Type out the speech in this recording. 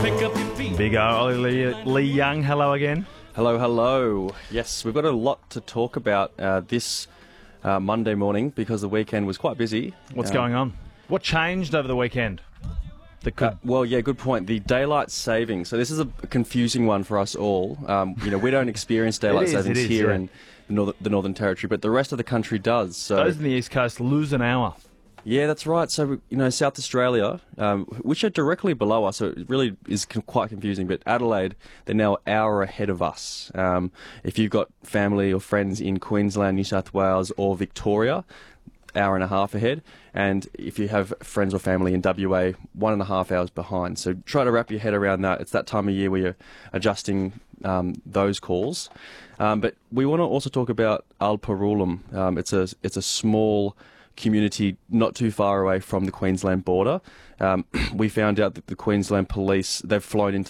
Pick up your feet. Big Ollie Lee Young, hello again. Hello, hello. Yes, we've got a lot to talk about this Monday morning because the weekend was quite busy. What's going on? What changed over the weekend? Well, yeah, good point. The daylight saving. So this is a confusing one for us all. We don't experience daylight savings here in the Northern Territory, but the rest of the country does. So those in the East Coast lose an hour. Yeah, that's right. So, South Australia, which are directly below us, so it really is quite confusing, but Adelaide, they're now an hour ahead of us. If you've got family or friends in Queensland, New South Wales or Victoria, hour and a half ahead. And if you have friends or family in WA, 1.5 hours behind. So try to wrap your head around that. It's that time of year where you're adjusting those calls. But we want to also talk about Alpurrulam. It's a small community not too far away from the Queensland border. We found out that the Queensland police, they've flown into